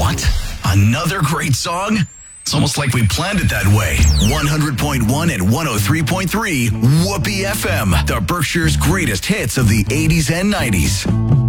What? Another great song? It's almost like we planned it that way. 100.1 and 103.3 Whoopee FM, the Berkshire's greatest hits of the 80s and 90s.